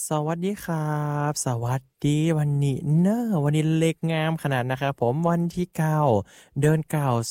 สวัสดีครับสวัสดีวันนี้เนอะวันนี้เล็กงามขนาดนะครับผมวันที่9เดือน9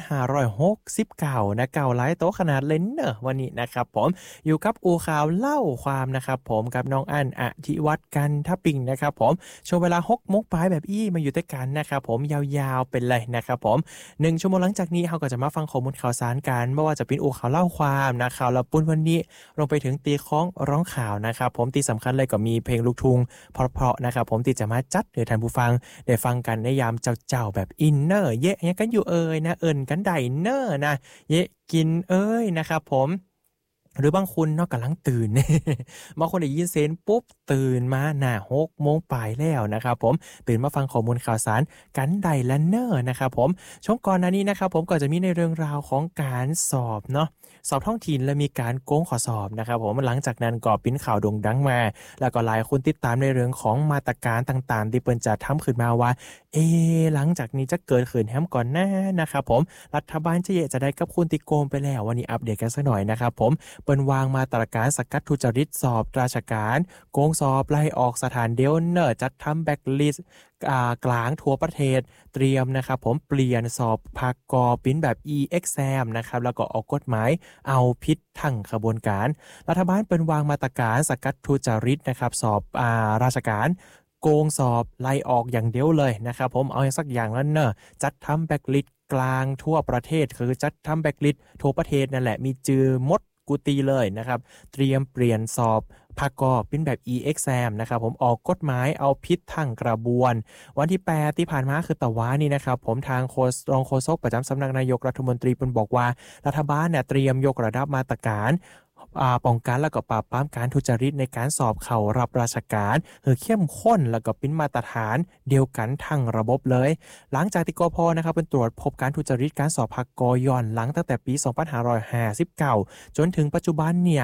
2569นะเก่าหลายโตขนาดเลยเนอะวันนี้นะครับผมอยู่กับอูข่าวเล่าความนะครับผมกับน้องอั้นอธิวัฒน์กันทปิงนะครับผมช่วงเวลา6โมงปลายแบบอี้มาอยู่ด้วยกันนะครับผมยาวๆเป็นเลยนะครับผม1 ชั่วโมงหลังจากนี้เราก็จะมาฟังข้อมูลข่าวสารกันไม่ว่าจะเป็นอูข่าวเล่าความนะข่าวละปุ่นวันนี้ลงไปถึงตีข้องร้องข่าวนะครับผมตีสำคัญเลยก็มีเพลงลูกทุ่งเพราะๆนะครับผมที่จะมาจัดให้ท่านผู้ฟังได้ฟังกันในยามเจ้าๆแบบอินเนอร์เยะยังกันอยู่นะเอิ้นกันได้เนอร์นะเยะกินนะครับผมหรือบางคนเนาะกำลังตื่น บางคนได้ยินเสียงปุ๊บตื่นมาหน้า6โมงปลายแล้วนะครับผมตื่นมาฟังข้อมูลข่าวสารกันได้และเนอร์นะครับผมช่วงก่อนหน้านี้นะครับผมก็จะมีในเรื่องราวของการสอบเนาะสอบท้องถิ่นและมีการโกงข้อสอบนะครับผมหลังจากนั้นก็ปิ้นข่าวโด่งดังมาแล้วก็หลายคนติดตามในเรื่องของมาตรการต่างๆที่เปิ้นจะทำขึ้นมาว่าหลังจากนี้จะเกิดขึ้นแฮมก่อนหน้านะครับผมรัฐบาลจะได้กับคุณติโกงไปแล้ววันนี้อัปเดตกันสักหน่อยนะครับผมเปิ้นวางมาตรการสกัดทุจริตสอบราชการโกงสอบไล่ออกสถานเดียวเนอร์จัดทำแบ็คลิสต์กลางทั่วประเทศเตรียมนะครับผมเปลี่ยนสอบภาคกปิ้นแบบ e-exam นะครับแล้วก็ออกกฎหมายเอาผิดทั้งขบวนการรัฐบาลเปิ้นวางมาตรการสกัดทุจริตนะครับสอบราชการโกงสอบไล่ออกอย่างเดียวเลยนะครับผมเอาสักอย่างแล้วเนอะจัดทำแบ็คลิสต์กลางทั่วประเทศคือจัดทำแบ็คลิสต์ทั่วประเทศนั่นแหละมีจือมดกูตีเลยนะครับเตรียมเปลี่ยนสอบภาคกเป็นแบบ e-exam นะครับผมออกกฎหมายเอาผิดทั้งกระบวนวันที่8ที่ผ่านมาคือตะวันนี้นะครับผมทางรองโฆษกประจำสำนักนายกรัฐมนตรีเป็นบอกว่ารัฐบาลเนี่ยเตรียมยกระดับมาตรการป้องกันและก็ปราบปรามการทุจริตในการสอบเข้ารับราชการเข้มข้นแล้วก็เป็นมาตรฐานเดียวกันทั้งระบบเลยหลังจากที่กพนะครับเป็นตรวจพบการทุจริตการสอบภาคกย้อนหลังตั้งแต่ปี 2559 จนถึงปัจจุบันเนี่ย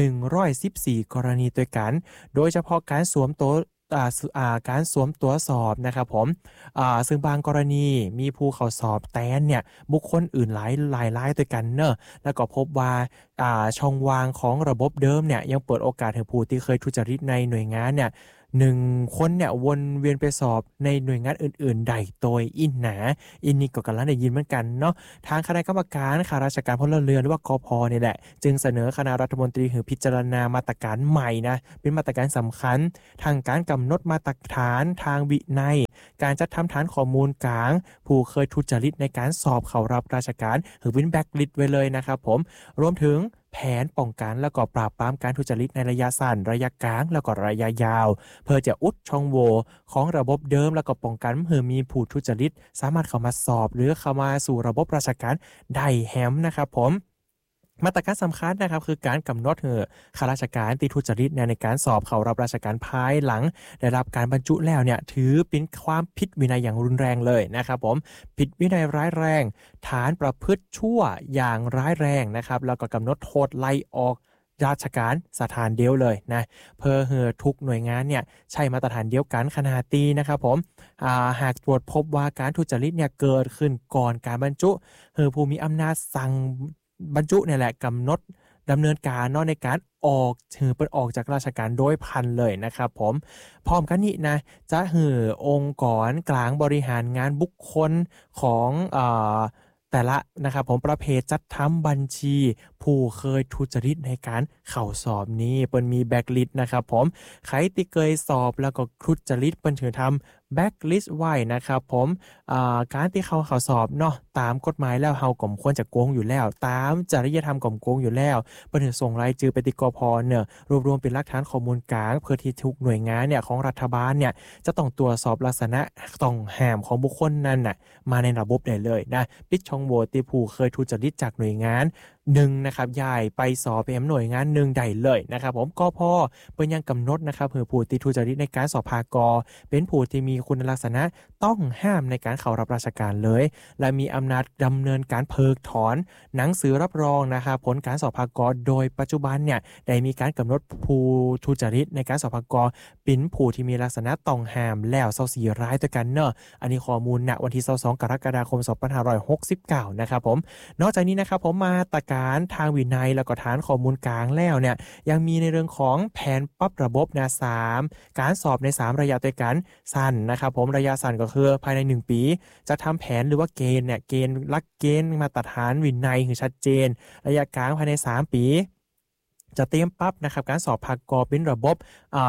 114 กรณีด้วยกันโดยเฉพาะการสวมตัวการสวมตัวสอบนะครับผมซึ่งบางกรณีมีผู้เข้าสอบแตนเนี่ยบุคคลอื่นหลายด้วยกันเนอะแล้วก็พบว่าช่องว่างของระบบเดิมเนี่ยยังเปิดโอกาสให้ผู้ที่เคยทุจริตในหน่วยงานเนี่ย1 คนเนี่ยวนเวียนไปสอบในหน่วยงานอื่นๆใดโดยอินนี่ก็กำลังได้ยินเหมือนกันเนาะทางคณะกรรมการข้าราชการพลเรือนหรือว่ากพนี่แหละจึงเสนอคณะรัฐมนตรีให้พิจารณามาตรการใหม่นะเป็นมาตรการสำคัญทางการกำหนดมาตรฐานทางวินัยการจัดทำฐานข้อมูลกลางผู้เคยทุจริตในการสอบเข้ารับราชการหรือเป็นแบ็คลิสต์ไว้เลยนะครับผมรวมถึงแผนป้องกันแล้วก็ปราบปรามการทุจริตในระยะสั้นระยะกลางแล้วก็ระยะยาวเพื่อจะอุดช่องโหว่ของระบบเดิมแล้วก็ป้องกันเพื่อมีผู้ทุจริตสามารถเข้ามาสอบหรือเข้ามาสู่ระบบราชการได้แฮมนะครับผมมาตรการสำคัญนะครับคือการกำหนดข้าราชการที่ทุจริตในการสอบเข้ารับราชการภายหลังได้รับการบรรจุแล้วเนี่ยถือเป็นความผิดวินัยอย่างรุนแรงเลยนะครับผมผิดวินัยร้ายแรงฐานประพฤติชั่วอย่างร้ายแรงนะครับแล้วก็กำหนดโทษไล่ออกราชการสถานเดียวเลยนะเพื่อทุกหน่วยงานเนี่ยใช้มาตรฐานเดียวกันขนาดตีนะครับผมหากตรวจพบว่าการทุจริตเนี่ยเกิดขึ้นก่อนการบรรจุผู้มีอำนาจสั่งบรรจุเนี่ยแหละกำหนดดำเนินการในการออกเปิดออกจากราชการโดยพันเลยนะครับผมพร้อมกันนี้นะจะองค์กรกลางบริหารงานบุคคลของแต่ละนะครับผมประเภทจัดทำบัญชีผู้เคยทุจริตในการเข้าสอบนี้เปิ้นมีแบ็คลิสต์นะครับผมใครที่เคยสอบแล้วก็ทุจริตเปิ้นถือทำแบ็คลิสต์ไว้นะครับผมการที่เข้าสอบเนาะตามกฎหมายแล้วเฮาก็ควรจะโกงอยู่แล้วตามจริยธรรมก็โกงอยู่แล้วเปิ้นส่งรายชื่อไปที่กพเนี่ยรวบรวมเป็นหลักฐานข้อมูลกลางเพื่อที่ทุกหน่วยงานเนี่ยของรัฐบาลเนี่ยจะต้องตรวจสอบลักษณะต้องห้ามของบุคคลนั้นน่ะมาในระบบได้เลยนะปิดช่องโหว่ที่ผู้เคยทุจริตจากหน่วยงานนะครับย้ายไปสอบเป็นหน่วยงานได้เลยนะครับผมก็พอเปิ้นยังกำหนดนะครับผู้ที่ทุจริตในการสอบภาคเป็นผู้ที่มีคุณลักษณะต้องห้ามในการเข้ารับราชการเลยและมีอำนาจดำเนินการเพิกถอนหนังสือรับรองนะครับผลการสอบภาคโดยปัจจุบันเนี่ยได้มีการกำหนดผู้ทุจริตในการสอบภาคเป็นผู้ที่มีลักษณะต้องห้ามแล้ว24รายด้วยกันเนอะอันนี้ข้อมูลณวันที่22 กรกฎาคม 2569นะครับผมนอกจากนี้นะครับผมมาตรการการทางวินัยแล้วก็ฐานข้อมูลกลางแล้วเนี่ยยังมีในเรื่องของแผนปรับระบบนะ3การสอบใน3ระยะด้วยกันสั้นนะครับผมระยะสั้นก็คือภายใน1ปีจะทำแผนหรือว่าเกณฑ์เนี่ยเกณฑ์หลักเกณฑ์มาตรฐานวินัยคือชัดเจนระยะกลางภายใน3ปีจะเตรียมปรับนะครับการสอบภาคกเป็นระบบ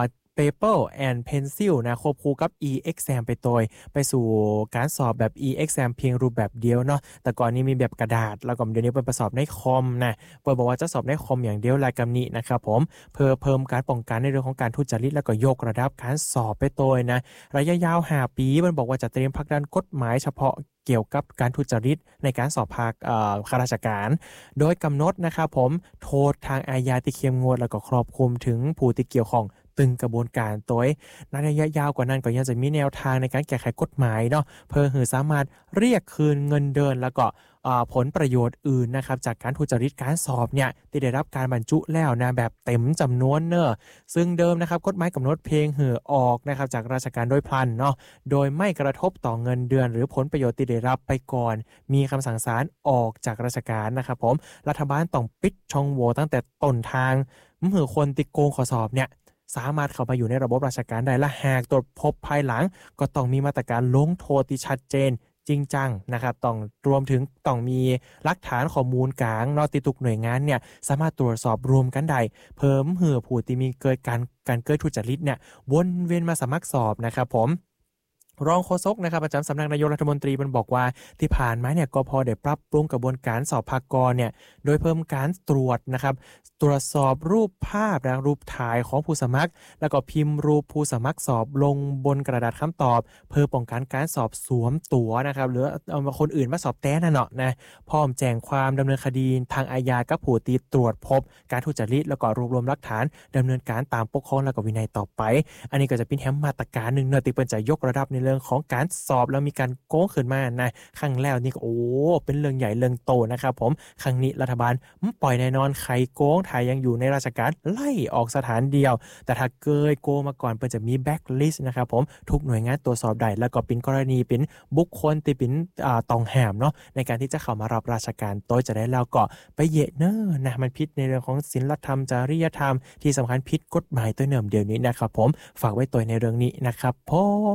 paper and pencil นะควบคู่กับ e-exam ไปสู่การสอบแบบ e-exam เพียงรูปแบบเดียวเนาะแต่ก่อนนี้มีแบบกระดาษแล้วก็เดี๋ยวนี้เป็นสอบในคอมนะเปิดบอกว่าจะสอบในคอมอย่างเดียวรายการนี้นะครับผมเพื่อเพิ่มการป้องกันในเรื่องของการทุจริตแล้วก็ยกระดับการสอบไปนะระยะยาว5 ปีมันบอกว่าจะเตรียมผลักดันกฎหมายเฉพาะเกี่ยวกับการทุจริตในการสอบภาคข้าราชการโดยกำหนดนะครับผมโทษทางอาญาที่เข้มงวดแล้วก็ครอบคลุมถึงผู้ที่เกี่ยวข้องตึงกระบวนการตัวในระยะยาวกว่านั้นก็ยังจะมีแนวทางในการแก้ไขกฎหมายเนาะเพื่อให้สามารถเรียกคืนเงินเดือนแล้วก็ผลประโยชน์อื่นนะครับจากการทุจริตการสอบเนี่ยที่ได้รับการบรรจุแล้วนะแบบเต็มจำนวนเนอะซึ่งเดิมนะครับกฎหมายกำหนดเพลงหือออกนะครับจากราชการโดยพลันเนาะโดยไม่กระทบต่อเงินเดือนหรือผลประโยชน์ที่ได้รับไปก่อนมีคำสั่งศาลออกจากราชการนะครับผมรัฐบาลต้องปิดช่องโหว่ตั้งแต่ต้นทางหือคนติโกงข้อสอบเนี่ยสามารถเข้ามาอยู่ในระบบราชการได้และหากตรวจพบภายหลังก็ต้องมีมาตรการลงโทษที่ชัดเจนจริงจังนะครับต้องรวมถึงต้องมีหลักฐานข้อมูลกลางนอติตุกหน่วยงานเนี่ยสามารถตรวจสอบรวมกันได้เพิ่มเหือผู้ที่มีเกิดการเกิดทุจริตเนี่ยวนเวียนมาสมัครสอบนะครับผมรองโฆษกนะครับประจำสำนักนายกรัฐมนตรีมันบอกว่าที่ผ่านมาเนี่ยก็พอได้ปรับปรุงกระบวนการสอบภาคกรเนี่ยโดยเพิ่มการตรวจนะครับตรวจสอบรูปภาพนะรูปถ่ายของผู้สมัครแล้วก็พิมพ์รูปผู้สมัครสอบลงบนกระดาษคำตอบเพื่อป้องกันการสอบสวมตั๋วนะครับหรือเอาคนอื่นมาสอบแต้น่ะเนาะนะพร้อมแจ้งความดำเนินคดีทางอาญากับผู้ที่ตรวจพบการทุจริตแล้วก็รวบรวมหลักฐานดำเนินการตามปกครองแล้วก็วินัยต่อไปอันนี้ก็จะเป็นแฮมมาตรการหนึ่งเนอะที่เปิ้นจะยกระดับในเรื่องของการสอบแล้วมีการโกงขึ้นมานะครั้งแล้วนี่ก็เป็นเรื่องใหญ่เรื่องโตนะครับผมครั้งนี้รัฐบาลปล่อยแน่นอนใครโกงไทยยังอยู่ในราชการไล่ออกสถานเดียวแต่ถ้าเกยโกงมาก่อนเปิ้นจะมีแบ็คลิสต์นะครับผมทุกหน่วยงานตรวจสอบได้แล้วก็เป็นกรณีเป็นบุคคลที่เป็นต้องห้ามเนาะในการที่จะเข้ามารับราชการโดยจะได้แล้วก็ไปเยะเนอนะมันผิดในเรื่องของศีลธรรมจริยธรรมที่สำคัญผิดกฎหมายตัวเนิ่มเดียวนี้นะครับผมฝากไว้ตัวในเรื่องนี้นะครับผม